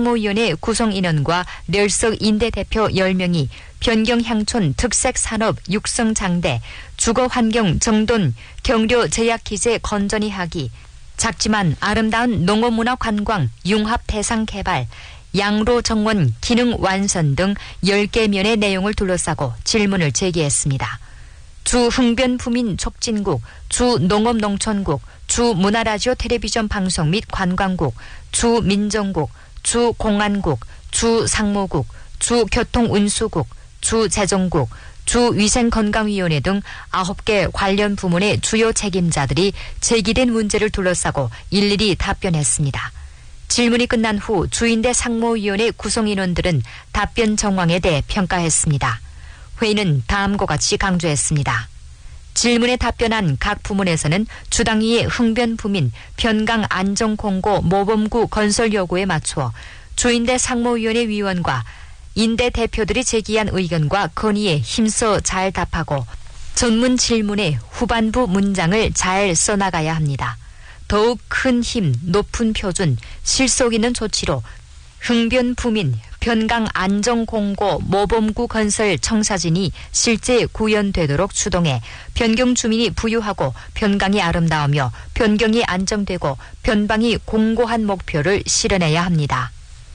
상무위원회 구성인원과 멸석 인대 대표 10명이 변경향촌 특색산업 육성장대, 주거환경 정돈, 경료 제약기재 건전히 하기, 작지만 아름다운 농업문화관광 융합 대상 개발, 양로 정원 기능 완선 등 10개 면의 내용을 둘러싸고 질문을 제기했습니다. 주 흥변부민 촉진국, 주 농업농촌국, 주 문화라디오 텔레비전 방송 및 관광국, 주 민정국, 주 공안국, 주 상무국, 주 교통운수국, 주 재정국, 주 위생건강위원회 등 9개 관련 부문의 주요 책임자들이 제기된 문제를 둘러싸고 일일이 답변했습니다. 질문이 끝난 후 주인대 상무위원회 구성인원들은 답변 정황에 대해 평가했습니다. 회의는 다음과 같이 강조했습니다. 질문에 답변한 각 부문에서는 주당위의 흥변부민 변강 안전공고 모범구 건설 요구에 맞추어 주인대 상무위원회 위원과 인대 대표들이 제기한 의견과 건의에 힘써 잘 답하고 전문 질문의 후반부 문장을 잘 써나가야 합니다. 더욱 큰 힘, 높은 표준, 실속 있는 조치로 흥변부민, 변강 안전공고 모범구 건설 청사진이 실제 구현되도록 추동해 변경 주민이 부유하고 변강이 아름다우며 변경이 안정되고 변방이 공고한 목표를 실현해야 합니다.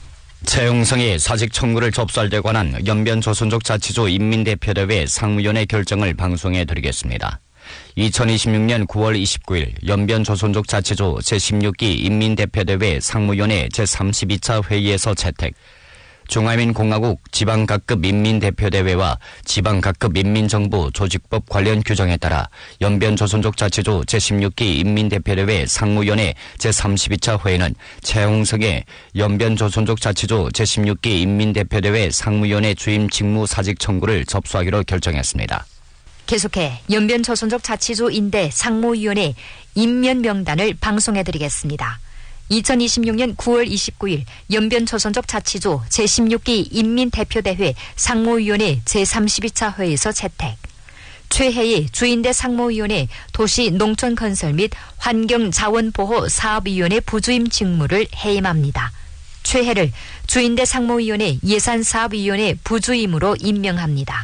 최홍성이 사직 청구를 접수할 데 관한 연변조선족 자치조 인민대표대회 상무위원회 결정을 방송해 드리겠습니다. 2026년 9월 29일 연변조선족 자치조 제16기 인민대표대회 상무위원회 제32차 회의에서 채택. 중화민공화국 지방각급 인민대표대회와 지방각급 인민정부 조직법 관련 규정에 따라 연변조선족 자치조 제16기 인민대표대회 상무위원회 제32차 회의는 최홍성의 연변조선족 자치조 제16기 인민대표대회 상무위원회 주임 직무 사직 청구를 접수하기로 결정했습니다. 계속해 연변조선족 자치조 인대 상무위원회 임면 명단을 방송해드리겠습니다. 2026년 9월 29일 연변조선족 자치조 제16기 인민대표대회 상무위원회 제32차 회의에서 채택. 최혜희 주인대 상무위원회 도시농촌건설 및 환경자원보호사업위원회 부주임 직무를 해임합니다. 최혜를 주인대 상무위원회 예산사업위원회 부주임으로 임명합니다.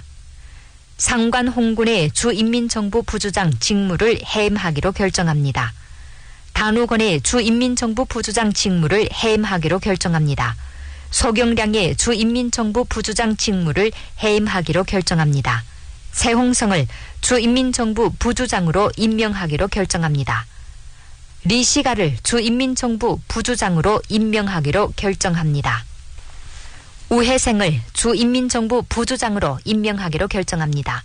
상관 홍군의 주인민정부 부주장 직무를 해임하기로 결정합니다. 단우건의 주인민정부 부주장 직무를 해임하기로 결정합니다. 소경량의 주인민정부 부주장 직무를 해임하기로 결정합니다. 세홍성을 주인민정부 부주장으로 임명하기로 결정합니다. 리시가를 주인민정부 부주장으로 임명하기로 결정합니다. 우혜생을 주인민정부 부주장으로 임명하기로 결정합니다.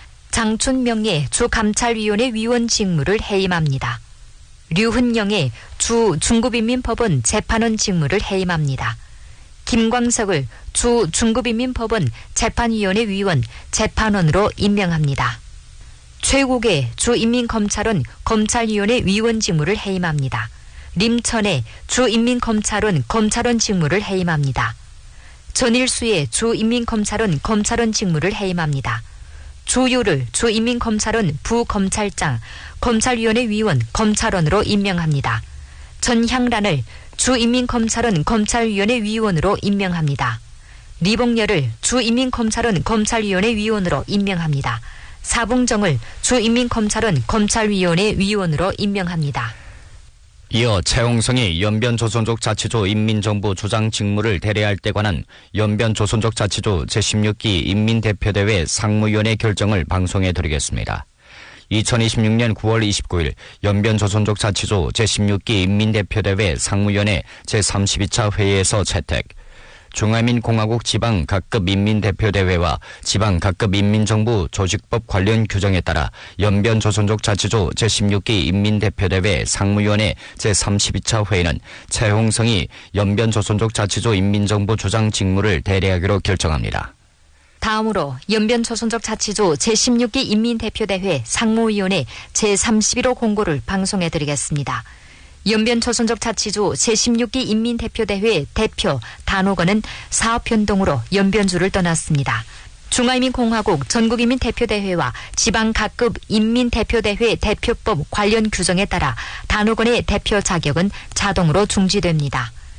장춘명의 주감찰위원회 위원 직무를 해임합니다. 류훈영의 주 중구인민법원 재판원 직무를 해임합니다. 김광석을 주 중구인민법원 재판위원회 위원 재판원으로 임명합니다. 최국의 주인민검찰원 검찰위원회 위원 직무를 해임합니다. 림천의 주인민검찰원 검찰원 직무를 해임합니다. 전일수의 주인민검찰원 검찰원 직무를 해임합니다. 주유를 주인민검찰원 부검찰장 검찰위원회 위원 검찰원으로 임명합니다. 전향란을 주인민검찰원 검찰위원회 위원으로 임명합니다. 리봉열을 주인민검찰원 검찰위원회 위원으로 임명합니다. 사봉정을 주인민검찰원 검찰위원회 위원으로 임명합니다. 이어 최홍성이 연변조선족 자치조 인민정부 주장 직무를 대리할 때 관한 연변조선족 자치조 제16기 인민대표대회 상무위원회 결정을 방송해 드리겠습니다. 2026년 9월 29일 연변조선족 자치조 제16기 인민대표대회 상무위원회 제32차 회의에서 채택. 중화민공화국 지방각급 인민대표대회와 지방각급 인민정부 조직법 관련 규정에 따라 연변조선족 자치조 제16기 인민대표대회 상무위원회 제32차 회의는 최홍성이 연변조선족 자치조 인민정부 주장 직무를 대리하기로 결정합니다. 다음으로 연변조선족 자치조 제16기 인민대표대회 상무위원회 제31호 공고를 방송해드리겠습니다. 연변조선족 자치조 제16기 인민대표대회 대표 단호건은 사업변동으로 연변주를 떠났습니다. 중화인민공화국 전국인민대표대회와 지방각급 인민대표대회 대표법 관련 규정에 따라 단호건의 대표 자격은 자동으로 중지됩니다.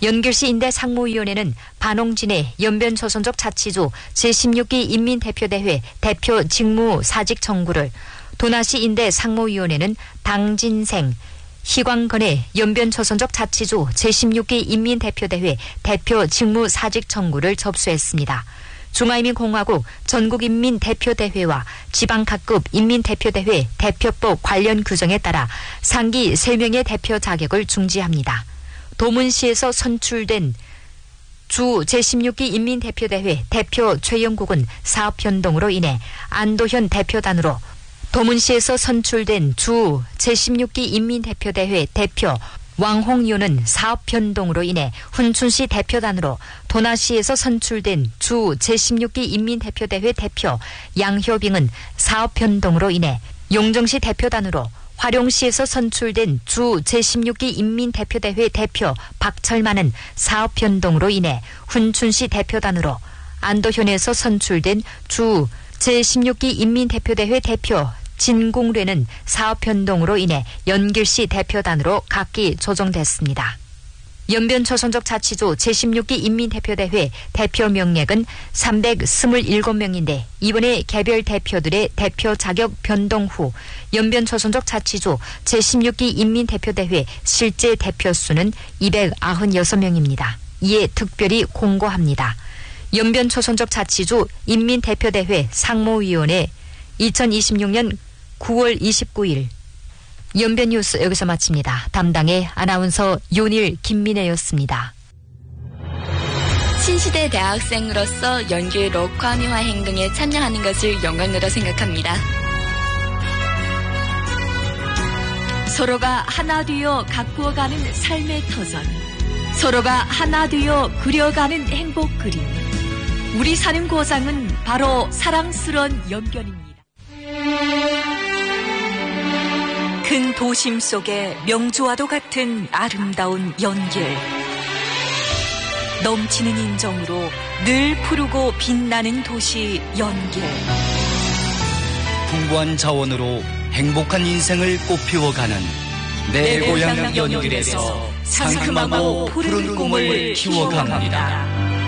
연결시 인대 상무위원회는 반홍진의 연변조선족 자치조 제16기 인민대표대회 대표 직무 사직 청구를, 도나시 인대 상무위원회는 방진생, 희광건의 연변조선족 자치조 제16기 인민대표대회 대표 직무 사직 청구를 접수했습니다. 중화인민공화국 전국인민대표대회와 지방각급 인민대표대회 대표법 관련 규정에 따라 상기 3명의 대표 자격을 중지합니다. 도문시에서 선출된 주 제16기 인민대표대회 대표 최영국은 사업 변동으로 인해 안도현 대표단으로, 도문시에서 선출된 주 제16기 인민대표대회 대표 왕홍요는 사업 변동으로 인해 훈춘시 대표단으로, 도나시에서 선출된 주 제16기 인민대표대회 대표 양효빙은 사업 변동으로 인해 용정시 대표단으로, 화룡시에서 선출된 주 제16기 인민대표대회 대표 박철만은 사업 변동으로 인해 훈춘시 대표단으로, 안도현에서 선출된 주 제16기 인민대표대회 대표 진공뢰는 사업 변동으로 인해 연길시 대표단으로 각기 조정됐습니다. 연변조선족 자치조 제16기 인민대표대회 대표 명액은 327명인데 이번에 개별 대표들의 대표 자격 변동 후 연변조선족 자치조 제16기 인민대표대회 실제 대표 수는 296명입니다. 이에 특별히 공고합니다. 연변조선족 자치조 인민대표대회 상무위원회 2026년 9월 29일. 연변뉴스 여기서 마칩니다. 담당의 아나운서 윤일 김민혜였습니다. 신시대 대학생으로서 연기 록화미화 행동에 참여하는 것을 영광으로 생각합니다. 서로가 하나 되어 가꾸어가는 삶의 터전, 서로가 하나 되어 그려가는 행복 그림. 우리 사는 고장은 바로 사랑스러운 연변입니다. 큰 도심 속에 명주와도 같은 아름다운 연길. 넘치는 인정으로 늘 푸르고 빛나는 도시 연길. 풍부한 자원으로 행복한 인생을 꽃피워가는 내 고향 연길에서 상큼하고 푸른 꿈을 키워갑니다.